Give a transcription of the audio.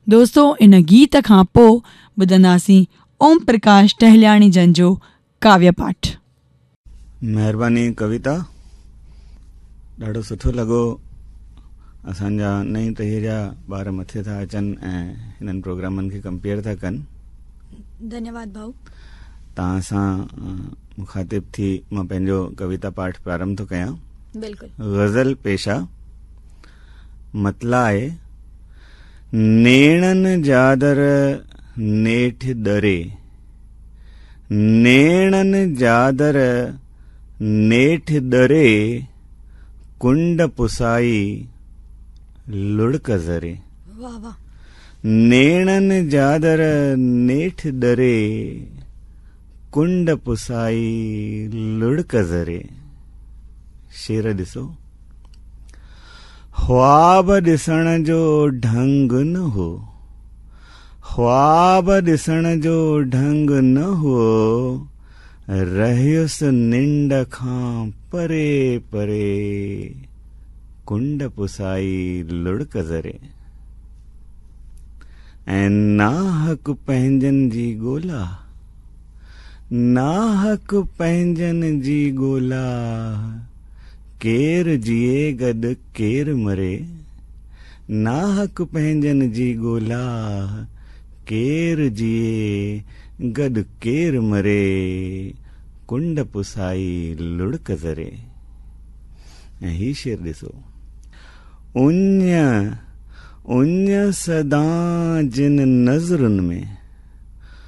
दोस्तों, इन गीत खां पोइ ॿुधंदासीं ओम प्रकाश टहलियाणी जन जो काव्य पाठ। महिरबानी कविता, ॾाढो सुठो लॻो। असांजा नई टहीअ जा ॿार मथे था अचनि ऐं हिननि प्रोग्रामनि खे कंपेयर था कनि। धन्यवाद भाऊ। तव्हां सां मुखातिब थी मां पंहिंजो कविता पाठ प्रारंभ थो कयां। बिल्कुलु। गज़ल पेशा। मतला आहे नेणन जादर नेठ दरे, नेणन जादर नेठ दरे, कुंड पुसाई लुढ़क ज़रे। वाह वाह। नेणन जादर नेठ दरे, कुंड पुसाई लुढ़क ज़रे। शेर ॾिसो। ख्वाब ॾिसण जो ढंग न हो, ख्वाब ॾिसण जो ढंग न हो, रहियुसि निंड खां परे परे, कुंड पुसाई लुढ़क ज़रे। ऐं नाहक पंहिंजनि जी ॻोल्हा, नाहक पंहिंजनि जी ॻोल्हा, केर जिए गॾु केर मरे। नाहक पंहिंजनि जी ॻोल्हा, केर जिए गॾु केर मरे, कुंड पुसाई लुढ़क ज़रे। ऐं ही शेर ॾिसो। उञ उञ सदा जिन नज़रुनि में,